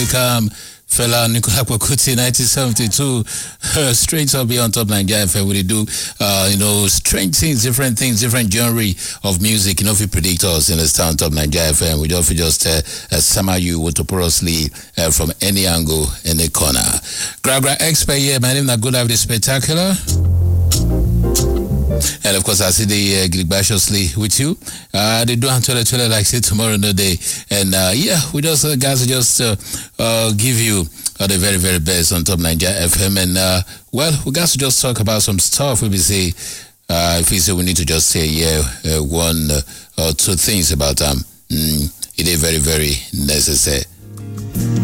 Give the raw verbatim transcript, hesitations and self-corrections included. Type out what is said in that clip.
welcome. Fella Nicola Kwakuti, nineteen seventy-two, uh, straight up here on Top Nigeria F M. We do, uh, you know, strange things, different things, different genre of music. You know, if you predict us in the town, Top Nigeria F M, we don't just uh, uh, summer you vociferously uh, from any angle, any corner. Gragra Expert here. My name is Good Life the Spectacular. And of course, I see the uh, graciously with you. Uh, they do until the like say tomorrow no day. And uh, yeah, we just uh, guys just uh, uh, give you uh, the very very best on Top Nigeria F M. And uh, well, we got to just talk about some stuff. We be say uh, if we say we need to just say yeah uh, one uh, or two things about um, mm, it is very very necessary.